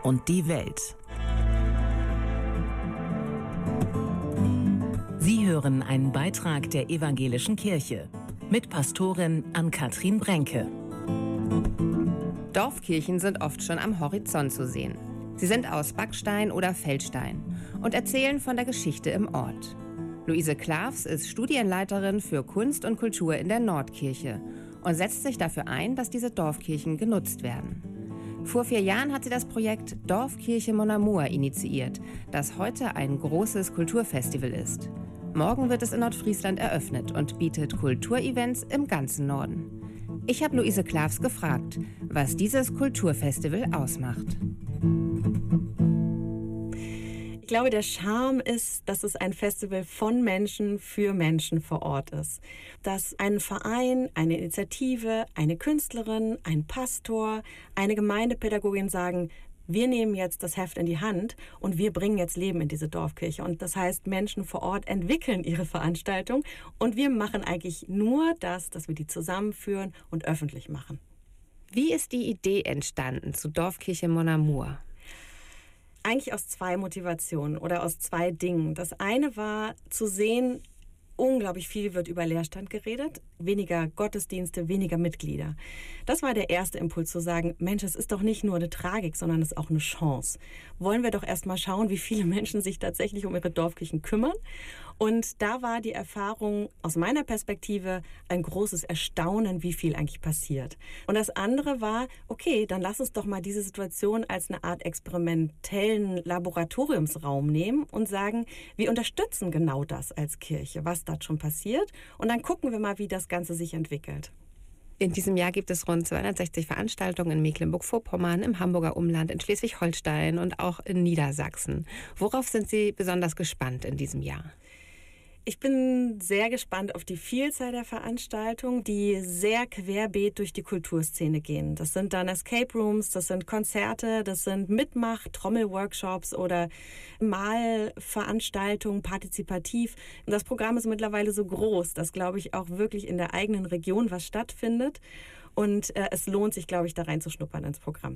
und die Welt. Sie hören einen Beitrag der Evangelischen Kirche mit Pastorin Ann-Kathrin Brenke. Dorfkirchen sind oft schon am Horizont zu sehen. Sie sind aus Backstein oder Feldstein und erzählen von der Geschichte im Ort. Luise Klavs ist Studienleiterin für Kunst und Kultur in der Nordkirche und setzt sich dafür ein, dass diese Dorfkirchen genutzt werden. Vor 4 Jahren hat sie das Projekt Dorfkirche Mon Amour initiiert, das heute ein großes Kulturfestival ist. Morgen wird es in Nordfriesland eröffnet und bietet Kulturevents im ganzen Norden. Ich habe Luise Klavs gefragt, was dieses Kulturfestival ausmacht. Ich glaube, der Charme ist, dass es ein Festival von Menschen für Menschen vor Ort ist. Dass ein Verein, eine Initiative, eine Künstlerin, ein Pastor, eine Gemeindepädagogin sagen, wir nehmen jetzt das Heft in die Hand und wir bringen jetzt Leben in diese Dorfkirche. Und das heißt, Menschen vor Ort entwickeln ihre Veranstaltung und wir machen eigentlich nur das, dass wir die zusammenführen und öffentlich machen. Wie ist die Idee entstanden zu Dorfkirche Mon Amour? Eigentlich aus 2 Motivationen oder aus 2 Dingen. Das eine war zu sehen, unglaublich viel wird über Leerstand geredet, weniger Gottesdienste, weniger Mitglieder. Das war der erste Impuls zu sagen, Mensch, es ist doch nicht nur eine Tragik, sondern es ist auch eine Chance. Wollen wir doch erst mal schauen, wie viele Menschen sich tatsächlich um ihre Dorfkirchen kümmern. Und da war die Erfahrung aus meiner Perspektive ein großes Erstaunen, wie viel eigentlich passiert. Und das andere war, okay, dann lass uns doch mal diese Situation als eine Art experimentellen Laboratoriumsraum nehmen und sagen, wir unterstützen genau das als Kirche, was da schon passiert. Und dann gucken wir mal, wie das Ganze sich entwickelt. In diesem Jahr gibt es rund 260 Veranstaltungen in Mecklenburg-Vorpommern, im Hamburger Umland, in Schleswig-Holstein und auch in Niedersachsen. Worauf sind Sie besonders gespannt in diesem Jahr? Ich bin sehr gespannt auf die Vielzahl der Veranstaltungen, die sehr querbeet durch die Kulturszene gehen. Das sind dann Escape Rooms, das sind Konzerte, das sind Trommelworkshops oder Malveranstaltungen, partizipativ. Und das Programm ist mittlerweile so groß, dass, glaube ich, auch wirklich in der eigenen Region was stattfindet. Und es lohnt sich, glaube ich, da reinzuschnuppern ins Programm.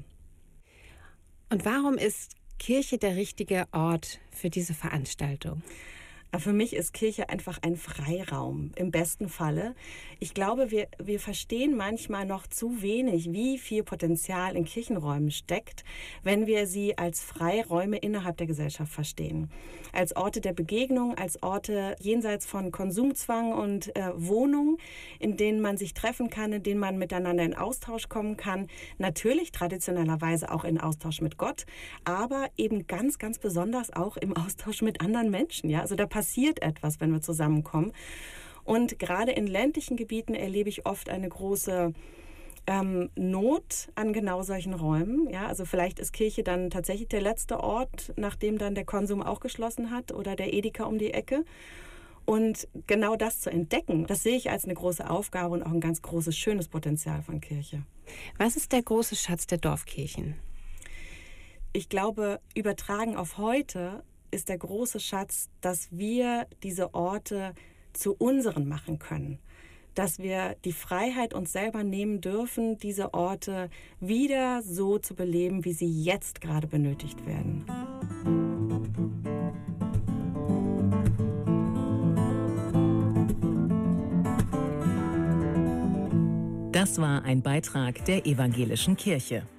Und warum ist Kirche der richtige Ort für diese Veranstaltung? Für mich ist Kirche einfach ein Freiraum, im besten Falle. Ich glaube, wir verstehen manchmal noch zu wenig, wie viel Potenzial in Kirchenräumen steckt, wenn wir sie als Freiräume innerhalb der Gesellschaft verstehen. Als Orte der Begegnung, als Orte jenseits von Konsumzwang und Wohnung, in denen man sich treffen kann, in denen man miteinander in Austausch kommen kann. Natürlich traditionellerweise auch in Austausch mit Gott, aber eben ganz, ganz besonders auch im Austausch mit anderen Menschen. Ja? Also da passiert etwas, wenn wir zusammenkommen. Und gerade in ländlichen Gebieten erlebe ich oft eine große Not an genau solchen Räumen. Ja, also vielleicht ist Kirche dann tatsächlich der letzte Ort, nachdem dann der Konsum auch geschlossen hat oder der Edeka um die Ecke. Und genau das zu entdecken, das sehe ich als eine große Aufgabe und auch ein ganz großes, schönes Potenzial von Kirche. Was ist der große Schatz der Dorfkirchen? Ich glaube, übertragen auf heute ist der große Schatz, dass wir diese Orte zu unseren machen können. Dass wir die Freiheit uns selber nehmen dürfen, diese Orte wieder so zu beleben, wie sie jetzt gerade benötigt werden. Das war ein Beitrag der Evangelischen Kirche.